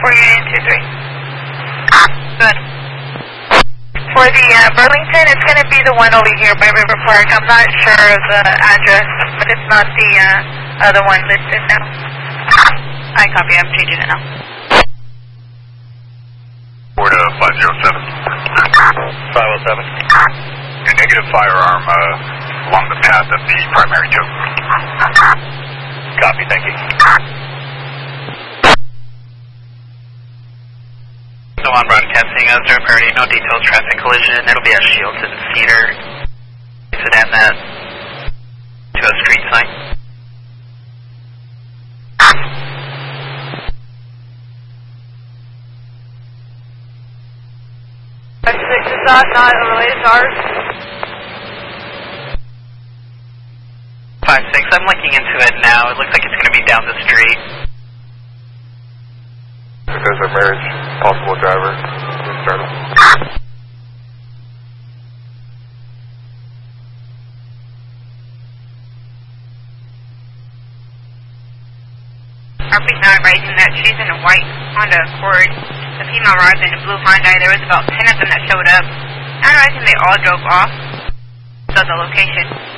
Unit 23. Good. For the Burlington, it's going to be the one over here by River Park. I'm not sure of the address, but it's not the other one listed now. I copy. I'm changing it now. 4 to 507. 507. A negative firearm along the path of the primary two. Copy, thank you. So on broadcasting, Ozark priority, no details, traffic collision. It'll be at Shields and Cedar. Sedan that to a street sign. Is that not related to ours? 5-6, I'm looking into it now. It looks like it's going to be down the street. There's a marriage, possible driver. Startle. RP9 advising that she's in a white Honda Accord. The female rides in a blue Hyundai. There was about 10 of them that showed up. Advising they all drove off. So the location.